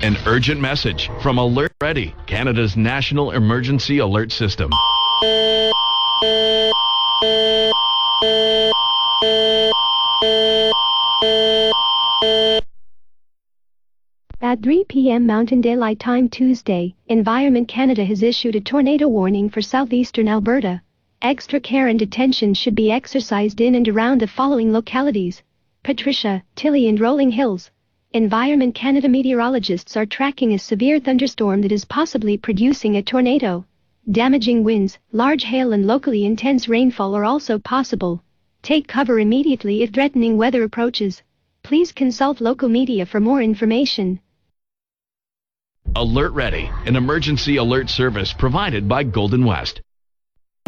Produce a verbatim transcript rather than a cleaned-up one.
An urgent message from Alert Ready, Canada's national emergency alert system. At three p m Mountain Daylight Time Tuesday, Environment Canada has issued a tornado warning for southeastern Alberta. Extra care and attention should be exercised in and around the following localities: Patricia, Tilly and Rolling Hills. Environment Canada meteorologists are tracking a severe thunderstorm that is possibly producing a tornado. Damaging winds, large hail and locally intense rainfall are also possible. Take cover immediately if threatening weather approaches. Please consult local media for more information. Alert Ready, an emergency alert service provided by Golden West.